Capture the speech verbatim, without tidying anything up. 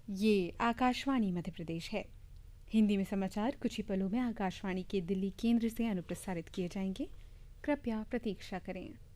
ये आकाशवाणी मध्य प्रदेश है। हिंदी में समाचार कुछ ही पलों में आकाशवाणी के दिल्ली केंद्र से अनुप्रसारित किए जाएंगे। कृपया प्रतीक्षा करें।